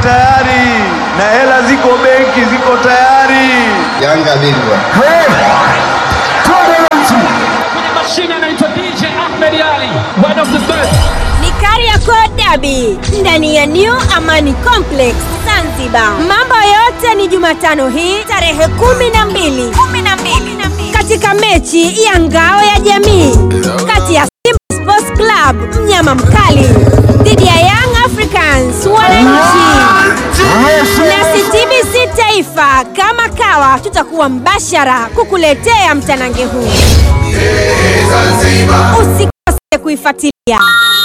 tayari na hela ziko benki, ziko tayari. Yanga bingwa. Kwenye mashine anaitwa DJ Ahmed Ali, one of the best. Ni Kariakoo Derby ndani ya New Amani Complex Zanzibar. Mambo yote ni Jumatano hii tarehe 12 katika mechi ya ngao ya jamii kati ya Simba Sports Club mnyama mkali dhidi ya Young Africans wananchi. Na TBC Taifa kama kawa tutakuwa mbashara kukuletea mtanange huu. Usikose kuifuatilia.